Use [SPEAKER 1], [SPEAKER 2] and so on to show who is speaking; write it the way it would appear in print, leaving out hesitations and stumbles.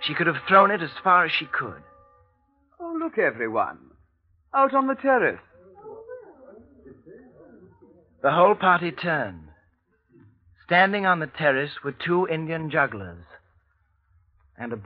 [SPEAKER 1] She could have thrown it as far as she could.
[SPEAKER 2] Oh, look, everyone. Out on the terrace.
[SPEAKER 1] The whole party turned. Standing on the terrace were two Indian jugglers and a